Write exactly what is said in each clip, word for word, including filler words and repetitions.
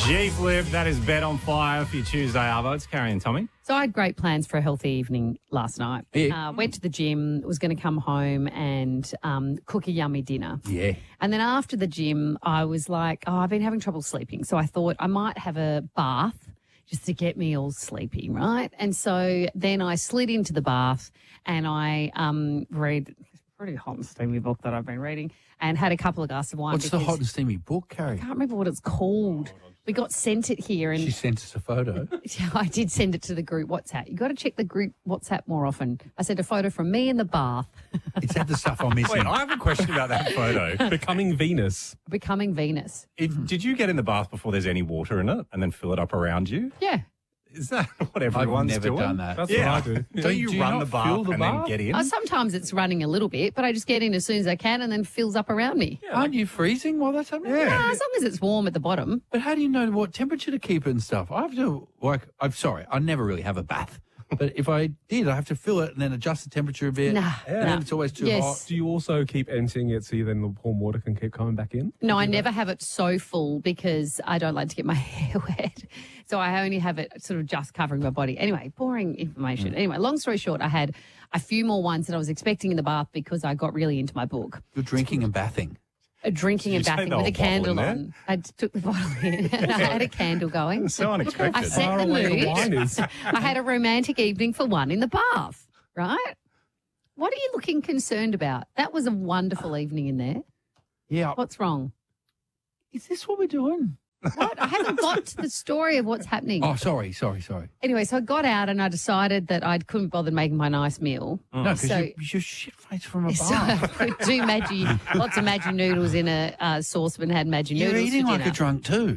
Gee, Flip, that is Bet on Fire for your Tuesday, Arvo. It's Carrie and Tommy. So I had great plans for a healthy evening last night. Yeah. Uh, went to the gym, was going to come home and um, cook a yummy dinner. Yeah. And then after the gym, I was like, oh, I've been having trouble sleeping. So I thought I might have a bath just to get me all sleepy, right? And so then I slid into the bath and I um, read a pretty hot and steamy book that I've been reading and had a couple of glasses of wine. What's the because hot and steamy book, Carrie? I can't remember what it's called. We got sent it here and She sent us a photo. I did send it to the group WhatsApp. You got to check the group WhatsApp more often. I sent a photo from me in the bath, It's had the stuff I'm missing. Wait, I have a question about that photo. Becoming Venus. becoming Venus. If, did you get in the bath before there's any water in it and then fill it up around you? Yeah. Is that what I've everyone's never doing? done that. That's Yeah. what I do. Don't Do you you run not the bath fill the and bath? then get in? Oh, sometimes it's running a little bit, but I just get in as soon as I can and then fills up around me. Aren't you freezing while that's happening? Yeah. Ah, as long as it's warm at the bottom. But how do you know what temperature to keep it and stuff? I have to, like, I'm sorry, I never really have a bath. But if I did, I have to fill it and then adjust the temperature a bit. Nah, And nah. then it's always too Yes. hot. Do you also keep emptying it so then the warm water can keep coming back in? No, I never have it so full because I don't like to get my hair wet. So I only have it sort of just covering my body. Anyway, boring information. Anyway, long story short, I had a few more ones that I was expecting in the bath because I got really into my book. You're drinking and bathing. A drinking Did and you take bathing the with a whole bottle candle in there? on. I took the bottle in and I had a candle going. So unexpected. I set Far the away the mood. wine is. I had a romantic evening for one in the bath, right? What are you looking concerned about? That was a wonderful evening in there. Yeah. What's wrong? Is this what we're doing? What? I haven't got to the story of what's happening. Oh, sorry, sorry, sorry. Anyway, so I got out and I decided that I couldn't bother making my nice meal. No, because So- you, you're shit faced from a So I bath. put two Maggi, lots of Maggi noodles in a uh, saucepan, had Maggi You're noodles eating for like dinner. a drunk too.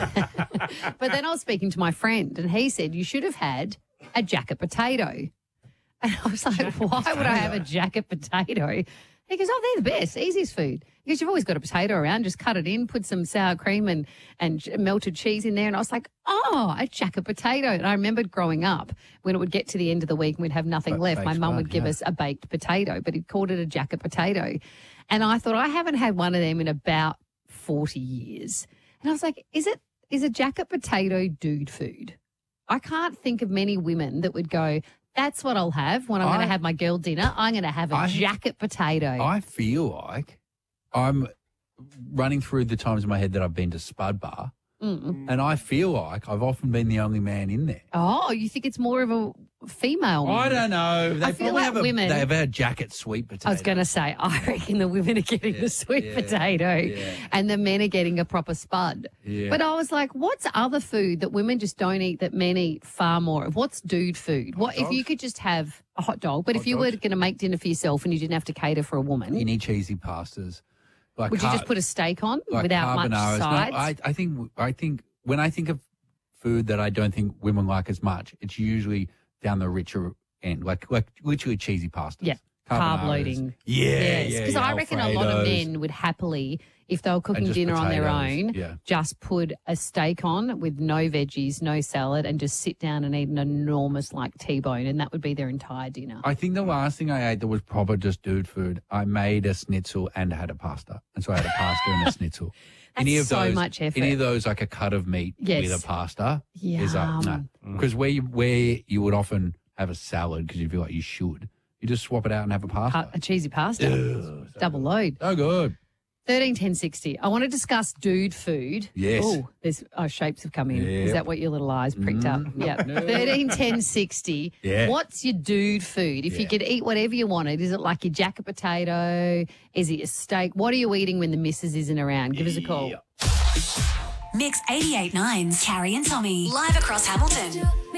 But then I was speaking to my friend and he said, you should have had a jacket potato. And I was like, why would I have a jacket potato? He goes, oh, they're the best, easiest food. Because you've always got a potato around, just cut it in, put some sour cream and, and melted cheese in there. And I was like, oh, a jacket potato. And I remembered growing up when it would get to the end of the week and we'd have nothing Ba- left, my baked mum bun, would give yeah. us a baked potato, but he called it a jacket potato. And I thought, I haven't had one of them in about forty years. And I was like, is it is a jacket potato dude food? I can't think of many women that would go, that's what I'll have when I'm going I- to have my girl dinner. I'm going to have a I- jacket potato. I feel like I'm running through the times in my head that I've been to Spud Bar, Mm. and I feel like I've often been the only man in there. Oh, you think it's more of a female? I one? don't know. They I feel probably like have a, women- They have a jacket sweet potato. I was going to say, I reckon the women are getting Yeah, the sweet yeah, potato yeah. and the men are getting a proper spud. Yeah. But I was like, what's other food that women just don't eat that men eat far more of? What's dude food? What if you dogs? could just have a hot dog, but Hot if you were dogs. going to make dinner for yourself and you didn't have to cater for a woman, You need cheesy pastas. Like would you car- just put a steak on like without much carbonaras. sides? No, I, I think I think when I think of food that I don't think women like as much, it's usually down the richer end, like like literally cheesy pastas. Yeah. Carb Carbonaras. loading. Yeah, Yes, yeah. because yeah, I reckon a lot of Alfredos. men would happily, if they were cooking just dinner on their potatoes, own, yeah. just put a steak on with no veggies, no salad, and just sit down and eat an enormous like T-bone, and that would be their entire dinner. I think the last thing I ate that was proper just dude food, I made a schnitzel and had a pasta. And so I had a pasta and a schnitzel. That's any of so those, much effort. Any of those, like a cut of meat Yes. with a pasta, is like, no. Yum. Because where you, where you would often have a salad because you feel like you should, you just swap it out and have a pasta. Pa- a cheesy pasta, double load. So good. Thirteen ten sixty. I want to discuss dude food. Yes. Oh, there's oh, shapes have come in. Is Yep. that what your little eyes pricked up? Mm. Yeah. Thirteen ten sixty. Yeah. What's your dude food? If you Yeah. could eat whatever you wanted, is it like your jacket potato? Is it your steak? What are you eating when the missus isn't around? Give us a call. Mix eighty-eight point nine's Carrie and Tommy. Live across Hamilton.